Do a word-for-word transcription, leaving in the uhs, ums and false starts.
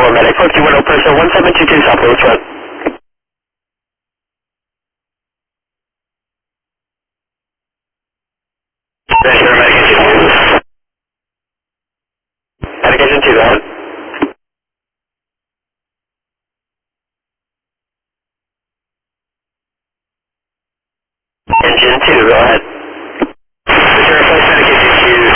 medic. four two one zero, person one seven two two, South Louis Road. Vancouver Medication two. Medication two, go ahead. Engine two, go ahead.